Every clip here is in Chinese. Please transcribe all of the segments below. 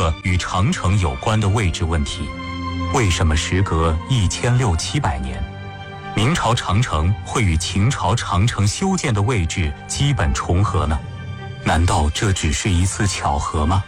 个与长城有关的位置问题：为什么时隔1600-700年，明朝长城会与秦朝长城修建的位置基本重合呢？难道这只是一次巧合吗？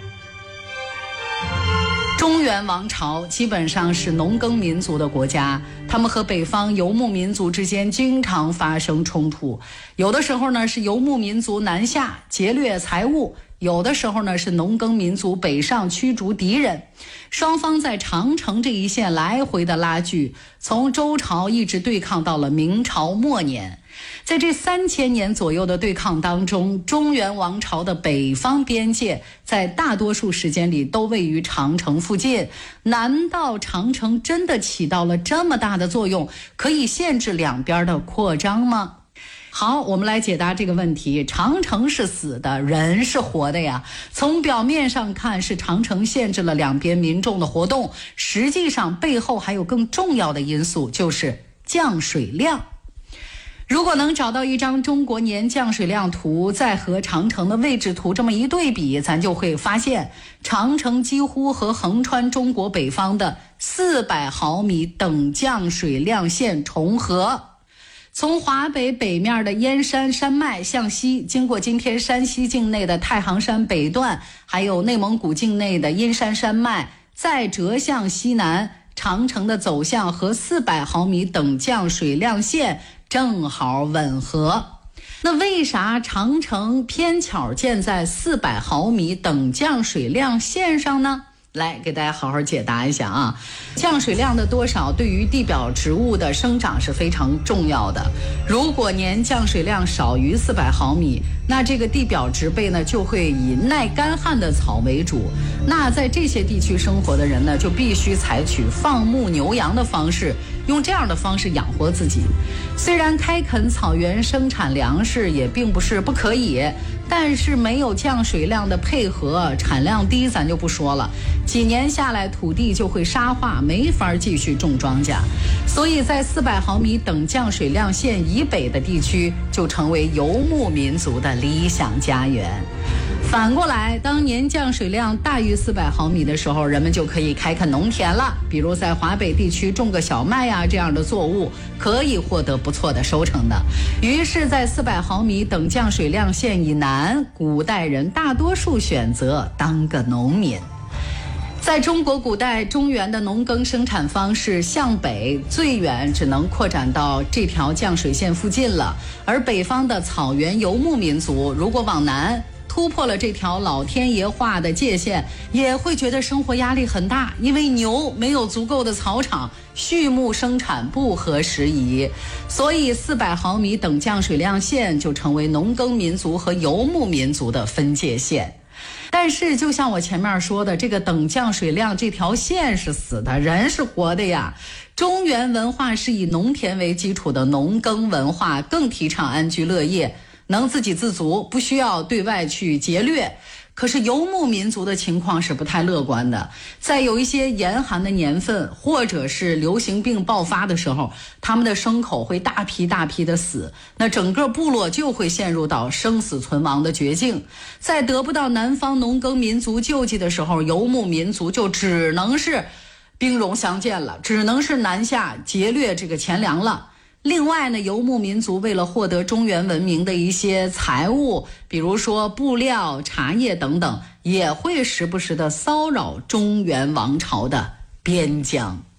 中原王朝基本上是农耕民族的国家，他们和北方游牧民族之间经常发生冲突，有的时候呢是游牧民族南下劫掠财物，有的时候呢是农耕民族北上驱逐敌人，双方在长城这一线来回的拉锯，从周朝一直对抗到了明朝末年。在这3000年左右的对抗当中，中原王朝的北方边界在大多数时间里都位于长城附近。难道长城真的起到了这么大的作用，可以限制两边的扩张吗？好，我们来解答这个问题。长城是死的，人是活的呀。从表面上看是长城限制了两边民众的活动，实际上背后还有更重要的因素，就是降水量。如果能找到一张中国年降水量图，再和长城的位置图这么一对比，咱就会发现长城几乎和横穿中国北方的400毫米等降水量线重合。从华北北面的燕山山脉向西，经过今天山西境内的太行山北段，还有内蒙古境内的阴山山脉，再折向西南，长城的走向和400毫米等降水量线正好吻合。那为啥长城偏巧建在400毫米等降水量线上呢？来给大家好好解答一下啊。降水量的多少对于地表植物的生长是非常重要的。如果年降水量少于400毫米，那这个地表植被呢就会以耐干旱的草为主。那在这些地区生活的人呢，就必须采取放牧牛羊的方式，用这样的方式养活自己。虽然开垦草原生产粮食也并不是不可以，但是没有降水量的配合，产量低咱就不说了，几年下来土地就会沙化，没法继续种庄稼。所以在400毫米等降水量线以北的地区就成为游牧民族的理想家园。反过来，当年降水量大于400毫米的时候，人们就可以开垦农田了，比如在华北地区种个小麦呀，这样的作物可以获得不错的收成的。于是在400毫米等降水量线以南，古代人大多数选择当个农民。在中国古代，中原的农耕生产方式向北最远只能扩展到这条降水线附近了，而北方的草原游牧民族如果往南突破了这条老天爷画的界限，也会觉得生活压力很大，因为牛没有足够的草场，畜牧生产不合时宜。所以400毫米等降水量线就成为农耕民族和游牧民族的分界线。但是就像我前面说的，这个等降水量这条线是死的，人是活的呀。中原文化是以农田为基础的农耕文化，更提倡安居乐业，能自给自足，不需要对外去劫掠。可是游牧民族的情况是不太乐观的，在有一些严寒的年份，或者是流行病爆发的时候，他们的牲口会大批大批的死，那整个部落就会陷入到生死存亡的绝境。在得不到南方农耕民族救济的时候，游牧民族就只能是兵戎相见了，只能是南下劫掠这个钱粮了。另外呢，游牧民族为了获得中原文明的一些财物，比如说布料、茶叶等等，也会时不时的骚扰中原王朝的边疆。